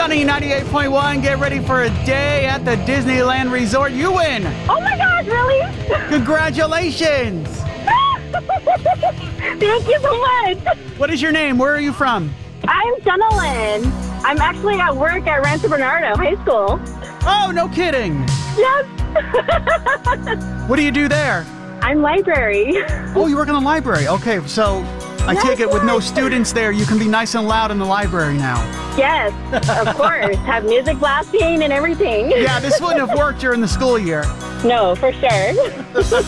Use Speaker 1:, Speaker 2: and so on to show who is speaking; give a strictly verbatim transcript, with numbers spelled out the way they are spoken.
Speaker 1: Sunny ninety-eight point one. Get ready for a day at the Disneyland Resort. You win.
Speaker 2: Oh my gosh, really?
Speaker 1: Congratulations.
Speaker 2: Thank you so much.
Speaker 1: What is your name? Where are you from?
Speaker 2: I'm Jonalyn. I'm actually at work at Rancho Bernardo High School.
Speaker 1: Oh, no kidding.
Speaker 2: Yes.
Speaker 1: What do you do there?
Speaker 2: I'm library.
Speaker 1: Oh, you work in the library. Okay, so I take it with no students there, you can be nice and loud in the library now.
Speaker 2: Yes, of course. Have music blasting and everything.
Speaker 1: Yeah, this wouldn't have worked during the school year.
Speaker 2: No, for sure.